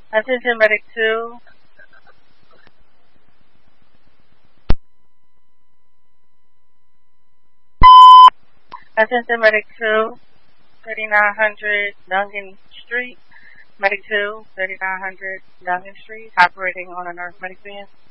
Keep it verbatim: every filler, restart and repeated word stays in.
Attention Medic two. Attention Medic two, thirty-nine hundred Duncan Street. Medic two, thirty-nine hundred Duncan Street, operating on a nurse medic van.